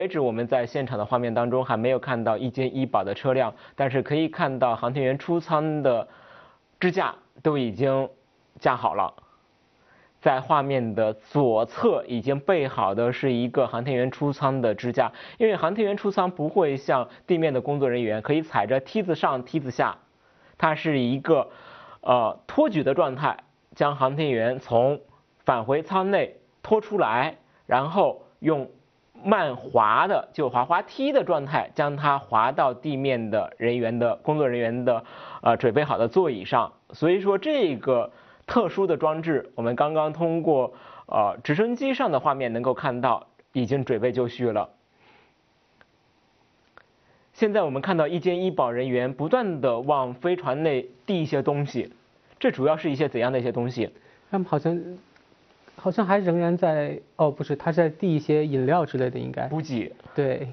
为止，我们在现场的画面当中还没有看到一间医保的车辆，但是可以看到航天员出舱的支架都已经架好了。在画面的左侧已经备好的是一个航天员出舱的支架，因为航天员出舱不会像地面的工作人员可以踩着梯子上梯子下，它是一个托举的状态，将航天员从返回舱内拖出来，然后用慢滑的就滑滑梯的状态将它滑到地面的工作人员的准备好的座椅上。所以说这个特殊的装置，我们刚刚通过直升机上的画面能够看到，已经准备就绪了。现在我们看到一间医保人员不断的往飞船内递一些东西，这主要是一些怎样的一些东西？ 他们好像还仍然在不是，他在递一些饮料之类的，应该补给。 对。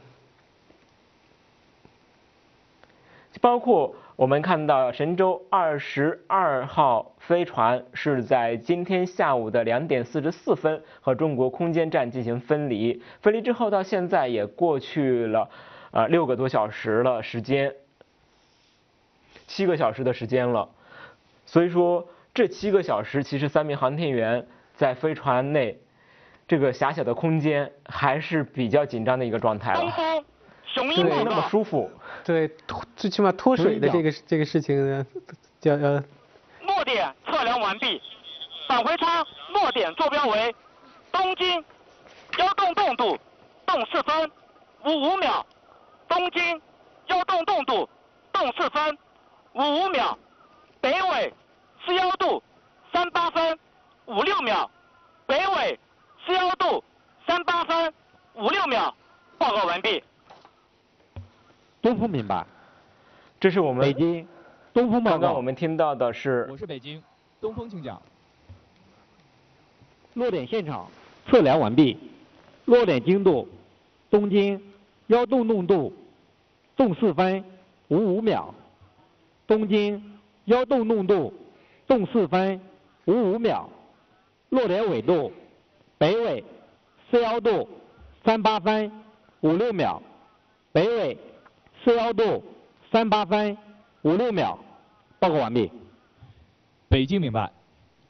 包括我们看到神舟22号飞船是在今天下午的2点44分和中国空间站进行分离，分离之后到现在也过去了6个多小时了时间，7个小时的时间了。所以说这7个小时，其实3名航天员在飞船内这个狭小的空间还是比较紧张的一个状态了。对，那么舒服。 对，最起码脱水的这个事情呢， 落点测量完毕，返回舱落点坐标为东经腰动动度动4分55秒，东经腰动动度动4分55秒，北纬41度38分56秒，北纬41度38分56秒，报告完毕。 东风明白。 这是我们北京东风报告。 刚刚我们听到的是。 我是北京东风，请讲。 落点现场测量完毕，落点经度东经腰动动度动4分55秒，东经腰动动度动4分55秒，落点纬度北纬41度38分56秒，北纬41度38分56秒，报告完毕。 北京明白。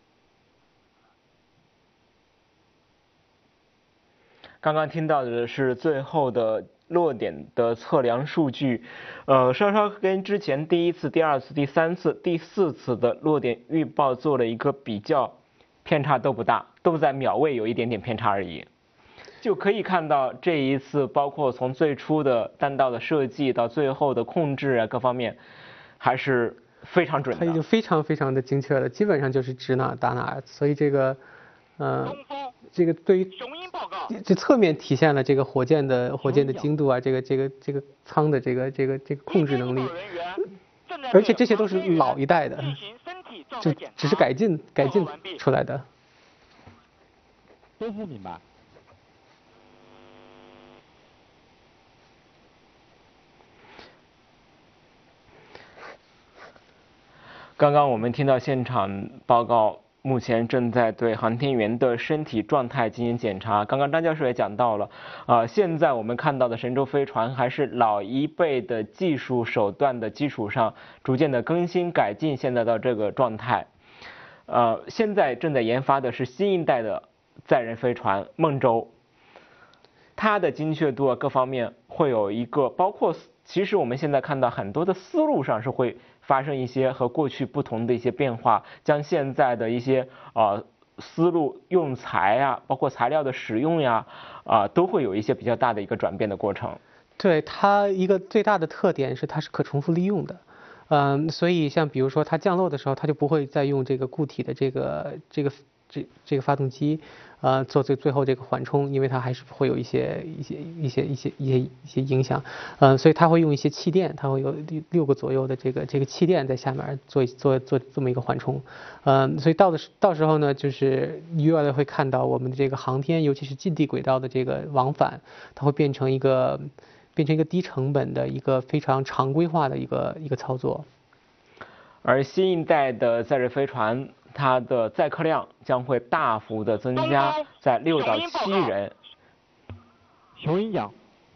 刚刚听到的是最后的落点的测量数据，稍稍跟之前第1次、第2次、第3次、第4次的落点预报做了一个比较，偏差都不大，都在秒位有一点点偏差而已。就可以看到这一次，包括从最初的弹道的设计到最后的控制啊，各方面还是非常准的。 它已经非常非常的精确了，基本上就是指哪打哪，所以这个对于这侧面体现了这个火箭的精度啊，这个舱的这个控制能力，而且这些都是老一代的，就只是改进出来的。 东风明白。 刚刚我们听到现场报告，目前正在对航天员的身体状态进行检查。刚刚张教授也讲到了，现在我们看到的神舟飞船还是老一辈的技术手段的基础上，逐渐的更新改进，现在到这个状态。现在正在研发的是新一代的载人飞船梦舟，它的精确度啊各方面会有一个包括，其实我们现在看到很多的思路上是会发生一些和过去不同的一些变化，将现在的一些思路用材啊，包括材料的使用呀，都会有一些比较大的一个转变的过程。 对，它一个最大的特点是它是可重复利用的。所以像比如说它降落的时候，它就不会再用这个固体的这个发动机，做最后这个缓冲，因为它还是会有一些影响，所以它会用一些气垫，它会有6个左右的这个气垫在下面做这么一个缓冲，所以到时候呢，就是越来越会看到我们的这个航天，尤其是近地轨道的这个往返，它会变成一个低成本的一个非常常规化的一个操作。 而新一代的载人飞船，它的载客量将会大幅的增加，在6到7人。 熊营长，